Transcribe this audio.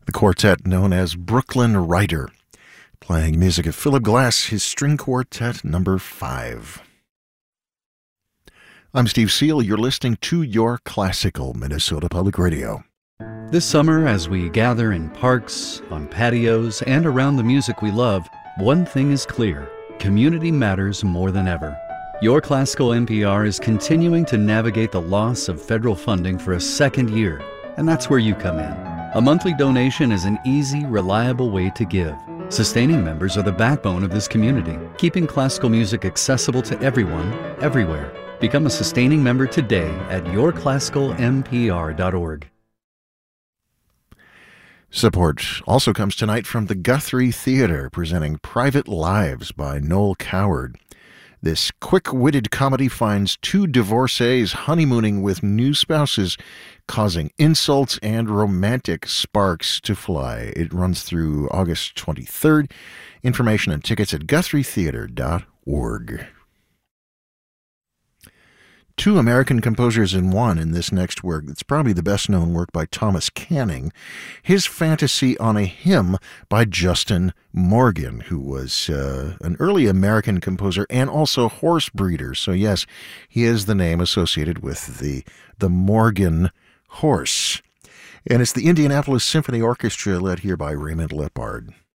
The quartet known as Brooklyn Rider, playing music of Philip Glass, his string quartet number 5. I'm Steve Seal. You're listening to Your Classical Minnesota Public Radio. This summer, as we gather in parks, on patios, and around the music we love, one thing is clear: community matters more than ever. Your Classical NPR is continuing to navigate the loss of federal funding for a second year, and that's where you come in. A monthly donation is an easy, reliable way to give. Sustaining members are the backbone of this community, keeping classical music accessible to everyone, everywhere. Become a sustaining member today at yourclassicalmpr.org. Support also comes tonight from the Guthrie Theater, presenting Private Lives by Noel Coward. This quick-witted comedy finds two divorcees honeymooning with new spouses, causing insults and romantic sparks to fly. It runs through August 23rd. Information and tickets at guthrietheater.org. Two American composers in one in this next work. It's probably the best-known work by Thomas Canning. His Fantasy on a Hymn by Justin Morgan, who was an early American composer and also horse breeder. So yes, he is the name associated with the Morgan horse. And it's the Indianapolis Symphony Orchestra, led here by Raymond Lepard.